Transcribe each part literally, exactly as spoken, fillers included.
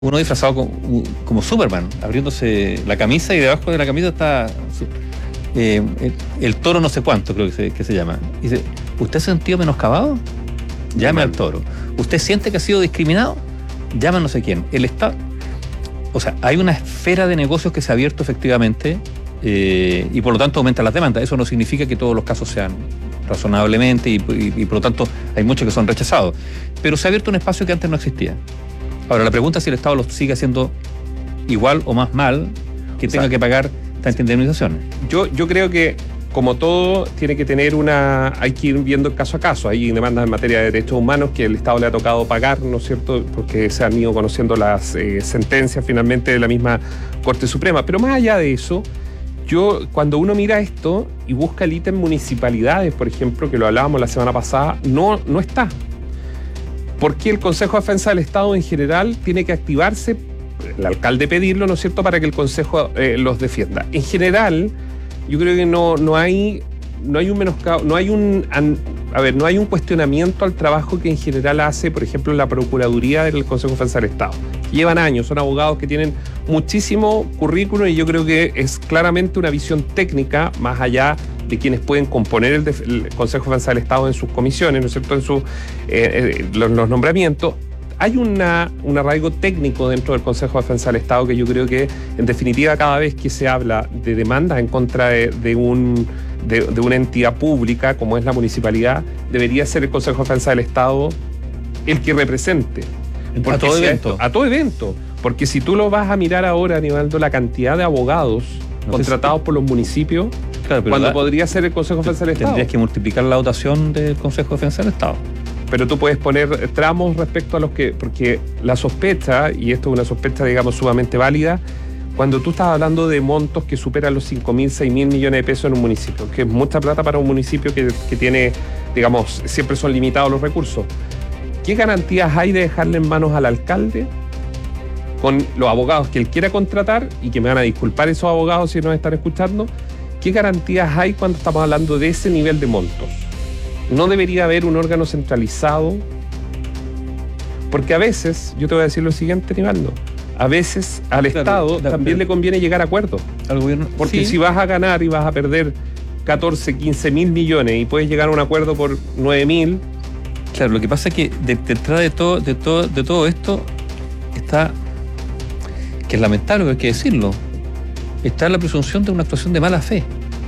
uno disfrazado como, como Superman, abriéndose la camisa y debajo de la camisa está eh, el, el toro no sé cuánto, creo que se, que se llama. Y dice, ¿usted se ha sentido menoscabado? Llame al toro. ¿Usted siente que ha sido discriminado? Llame a no sé quién. El Estado... O sea, hay una esfera de negocios que se ha abierto efectivamente eh, y por lo tanto aumentan las demandas. Eso no significa que todos los casos sean razonablemente y, y, y por lo tanto hay muchos que son rechazados. Pero se ha abierto un espacio que antes no existía. Ahora, la pregunta es si el Estado lo sigue haciendo igual o más mal que tenga o sea, que pagar tantas indemnizaciones. Yo, yo creo que, como todo, tiene que tener una... Hay que ir viendo caso a caso. Hay demandas en materia de derechos humanos que el Estado le ha tocado pagar, ¿no es cierto?, porque se han ido conociendo las eh, sentencias finalmente de la misma Corte Suprema. Pero más allá de eso, yo, cuando uno mira esto y busca el ítem municipalidades, por ejemplo, que lo hablábamos la semana pasada, no, no está. Porque el Consejo de Defensa del Estado en general tiene que activarse, el alcalde pedirlo, ¿no es cierto?, para que el Consejo eh, los defienda. En general, yo creo que no, no hay no hay un menoscabo, no hay un a ver, no hay un cuestionamiento al trabajo que en general hace, por ejemplo, la Procuraduría del Consejo de Defensa del Estado. Llevan años, son abogados que tienen muchísimo currículum y yo creo que es claramente una visión técnica más allá de quienes pueden componer el, el Consejo de Defensa del Estado en sus comisiones, ¿no es cierto?, en sus eh, eh, los, los nombramientos. Hay una, un arraigo técnico dentro del Consejo de Defensa del Estado que yo creo que, en definitiva, cada vez que se habla de demandas en contra de, de, un, de, de una entidad pública, como es la municipalidad, debería ser el Consejo de Defensa del Estado el que represente. A todo si evento. Esto, a todo evento. Porque si tú lo vas a mirar ahora, Aníbaldo, la cantidad de abogados no contratados si... por los municipios, claro, cuando la... podría ser el Consejo de Defensa del Estado. Tendrías que multiplicar la dotación del Consejo de Defensa del Estado. Pero tú puedes poner tramos respecto a los que... Porque la sospecha, y esto es una sospecha, digamos, sumamente válida, cuando tú estás hablando de montos que superan los cinco mil, seis mil millones de pesos en un municipio, que es mucha plata para un municipio que, que tiene, digamos, siempre son limitados los recursos. ¿Qué garantías hay de dejarle en manos al alcalde con los abogados que él quiera contratar, y que me van a disculpar esos abogados si nos están escuchando? ¿Qué garantías hay cuando estamos hablando de ese nivel de montos? No debería haber un órgano centralizado, porque a veces, yo te voy a decir lo siguiente, Aníbaldo, a veces al claro, Estado claro, también claro. le conviene llegar a acuerdos. Al gobierno, porque sí. Si vas a ganar y vas a perder catorce, quince mil millones y puedes llegar a un acuerdo por nueve mil... Claro, lo que pasa es que detrás de todo, de todo, de todo esto está, que es lamentable, hay que decirlo, está la presunción de una actuación de mala fe.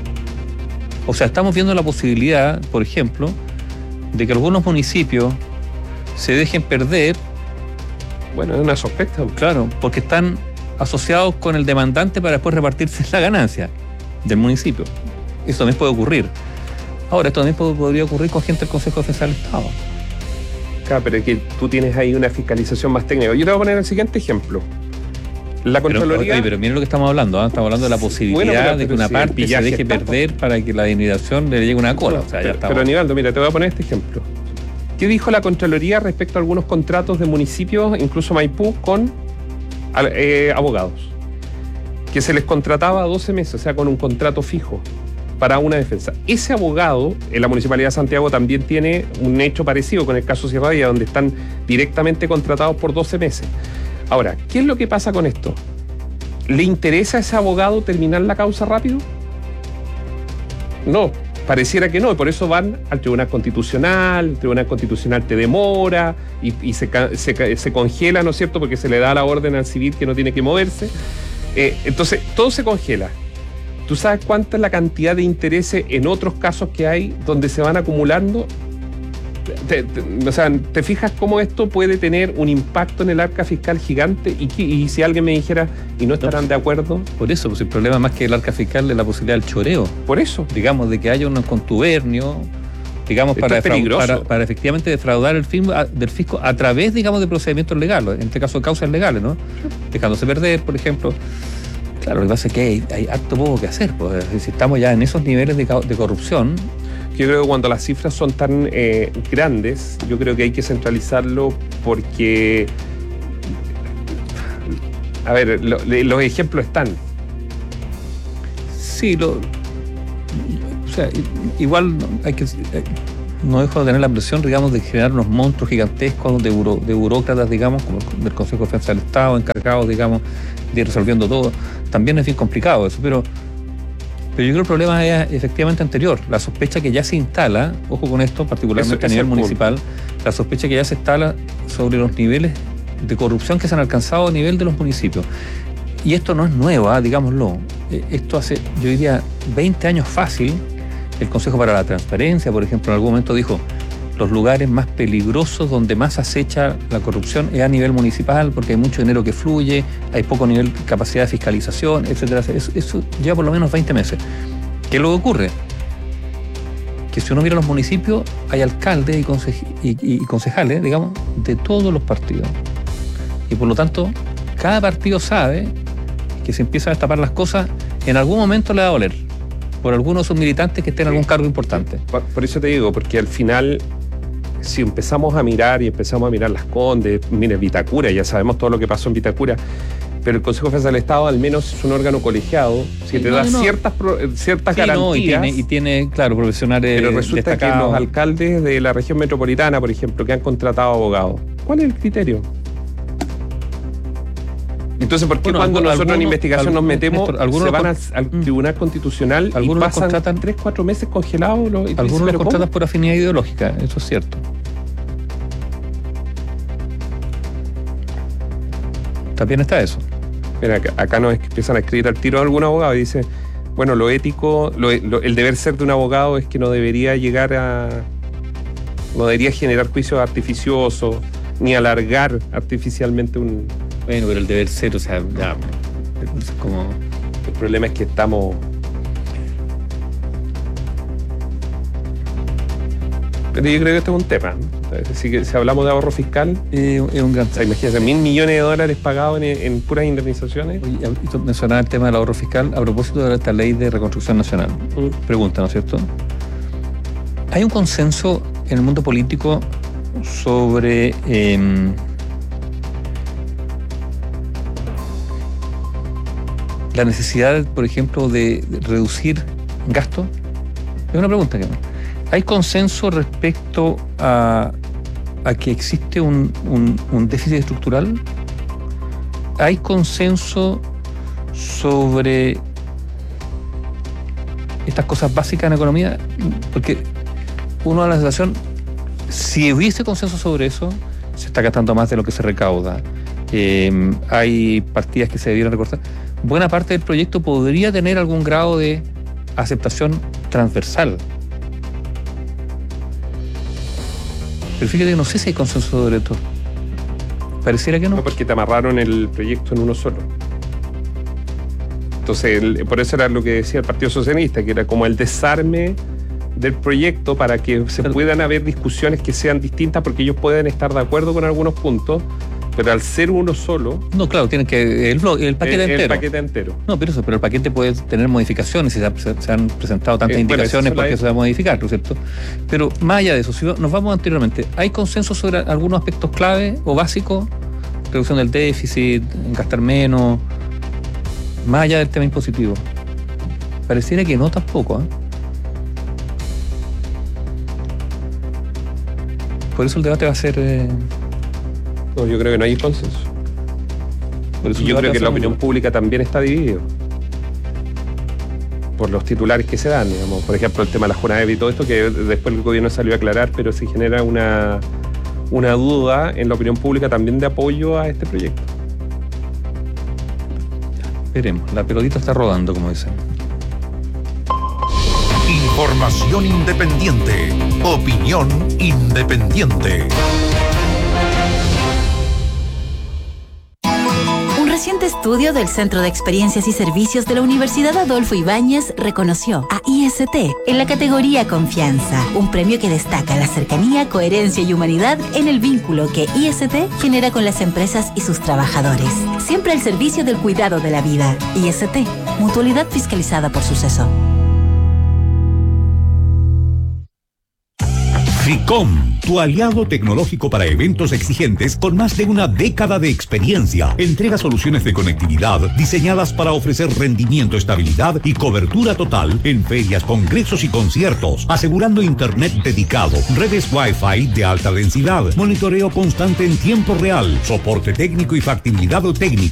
O sea, estamos viendo la posibilidad, por ejemplo, de que algunos municipios se dejen perder. Bueno, es una sospecha. Claro, porque están asociados con el demandante para después repartirse la ganancia del municipio. Eso también puede ocurrir. Ahora, esto también podría ocurrir con gente del Consejo de Defensa del Estado. Claro, pero es que tú tienes ahí una fiscalización más técnica. Yo te voy a poner el siguiente ejemplo. La Contraloría... Pero, oye, pero miren lo que estamos hablando, ¿eh? Estamos hablando de la posibilidad bueno, pero, de que una si parte se deje está, perder para que la indemnización le llegue una cola. No, o sea, pero, ya está. Pero, Aníbaldo, mira, te voy a poner este ejemplo. ¿Qué dijo la Contraloría respecto a algunos contratos de municipios, incluso Maipú, con eh, abogados? Que se les contrataba doce meses, o sea, con un contrato fijo para una defensa. Ese abogado, en la Municipalidad de Santiago también tiene un hecho parecido con el caso Sierra Villa, donde están directamente contratados por doce meses. Ahora, ¿qué es lo que pasa con esto? ¿Le interesa a ese abogado terminar la causa rápido? No, pareciera que no, y por eso van al Tribunal Constitucional, el Tribunal Constitucional te demora y, y se, se, se congela, ¿no es cierto?, porque se le da la orden al civil que no tiene que moverse. Eh, entonces, todo se congela. ¿Tú sabes cuánta es la cantidad de intereses en otros casos que hay donde se van acumulando? Te, te, o sea, ¿te fijas cómo esto puede tener un impacto en el arca fiscal gigante? Y, y si alguien me dijera, ¿y no estarán de acuerdo? Por eso, pues el problema más que el arca fiscal es la posibilidad del choreo. Por eso. Digamos, de que haya un contubernio, digamos, para, defraud- para, para efectivamente defraudar el fin a, del fisco a través, digamos, de procedimientos legales, en este caso de causas legales, ¿no? Sí. Dejándose perder, por ejemplo. Claro, lo que pasa es que hay, hay harto poco que hacer, pues si estamos ya en esos niveles de, de corrupción. Yo creo que cuando las cifras son tan eh, grandes, yo creo que hay que centralizarlo porque, a ver, lo, los ejemplos están. Sí, lo, o sea, igual hay que... no dejo de tener la impresión, digamos, de generar unos monstruos gigantescos de, buro, de burócratas, digamos, como el del Consejo de Defensa del Estado, encargados, digamos, de ir resolviendo todo. También es bien complicado eso, pero, pero yo creo que el problema es efectivamente anterior. La sospecha que ya se instala, ojo con esto, particularmente eso, a nivel municipal, la sospecha que ya se instala sobre los niveles de corrupción que se han alcanzado a nivel de los municipios. Y esto no es nuevo, ¿eh? Digámoslo. Esto hace, yo diría, veinte años fácil. El Consejo para la Transparencia, por ejemplo, en algún momento dijo los lugares más peligrosos donde más acecha la corrupción es a nivel municipal porque hay mucho dinero que fluye, hay poco nivel de capacidad de fiscalización, etcétera. Eso, eso lleva por lo menos veinte meses. ¿Qué luego ocurre? Que si uno mira los municipios, hay alcaldes y, conse- y, y, y concejales, digamos, de todos los partidos. Y por lo tanto, cada partido sabe que si empieza a destapar las cosas, en algún momento le va a doler. Por algunos de sus militantes que estén en algún cargo importante. Por, por eso te digo, porque al final, si empezamos a mirar y empezamos a mirar Las Condes, mire, Vitacura, ya sabemos todo lo que pasó en Vitacura, pero el Consejo de Defensa del Estado al menos es un órgano colegiado que sí, te no, da no. ciertas, ciertas sí, garantías. No, y, tiene, y tiene, claro, profesionales pero resulta destacados. Que los alcaldes de la región metropolitana, por ejemplo, que han contratado abogados, ¿cuál es el criterio? Entonces, ¿por qué bueno, cuando algunos, nosotros en investigación algunos, nos metemos, Néstor, se van al, al Tribunal Constitucional y pasan contratan tres, cuatro meses congelados? Lo, algunos dicen, los contratan por afinidad ideológica, eso es cierto. También está eso. Mira, acá, acá nos empiezan a escribir al tiro a algún abogado y dice, bueno, lo ético, lo, lo, el deber ser de un abogado es que no debería llegar a... no debería generar juicios artificiosos, ni alargar artificialmente un... Bueno, pero el deber ser, o sea, ya, es como... El problema es que estamos... Pero yo creo que esto es un tema. Así que si hablamos de ahorro fiscal, eh, es un gran tema. O sea, imagínense, mil millones de dólares pagados en, en puras indemnizaciones. Oye, mencionaba el tema del ahorro fiscal a propósito de esta ley de reconstrucción nacional. Mm. Pregunta, ¿no es cierto? ¿Hay un consenso en el mundo político sobre... Eh, la necesidad, por ejemplo, de reducir gastos? Es una pregunta que me... ¿Hay consenso respecto a, a que existe un, un, un déficit estructural? ¿Hay consenso sobre estas cosas básicas en la economía? Porque uno da la sensación, si hubiese consenso sobre eso, se está gastando más de lo que se recauda. Eh, hay partidas que se debieran recortar. Buena parte del proyecto podría tener algún grado de aceptación transversal. Pero fíjate, no sé si hay consenso sobre esto. Pareciera que no. No, porque te amarraron el proyecto en uno solo. Entonces, el, por eso era lo que decía el Partido Socialista, que era como el desarme del proyecto para que se pero, puedan haber discusiones que sean distintas, porque ellos pueden estar de acuerdo con algunos puntos, pero al ser uno solo... No, claro, tienen que... El, el paquete el, entero. El paquete entero. No, pero eso, pero el paquete puede tener modificaciones, y se, se, se han presentado tantas eh, indicaciones bueno, porque se va a modificar, ¿no es cierto? Pero más allá de eso, si nos vamos anteriormente, ¿hay consenso sobre algunos aspectos clave o básicos? Reducción del déficit, gastar menos, más allá del tema impositivo. Pareciera que no tampoco, ¿eh? Por eso el debate va a ser... Eh, No, yo creo que no hay consenso. Por eso yo creo que la opinión pública también está dividida por los titulares que se dan, digamos. Por ejemplo, el tema de la Junaev y todo esto, que después el gobierno salió a aclarar, pero sí genera una, una duda en la opinión pública también de apoyo a este proyecto. Veremos, la pelotita está rodando, como dicen. Información independiente, opinión independiente. Un reciente estudio del Centro de Experiencias y Servicios de la Universidad Adolfo Ibáñez reconoció a I S T en la categoría Confianza, un premio que destaca la cercanía, coherencia y humanidad en el vínculo que I S T genera con las empresas y sus trabajadores. Siempre al servicio del cuidado de la vida. I S T, mutualidad fiscalizada por Suceso. FICOM, tu aliado tecnológico para eventos exigentes con más de una década de experiencia. Entrega soluciones de conectividad diseñadas para ofrecer rendimiento, estabilidad y cobertura total en ferias, congresos y conciertos, asegurando internet dedicado, redes Wi-Fi de alta densidad, monitoreo constante en tiempo real, soporte técnico y factibilidad técnica.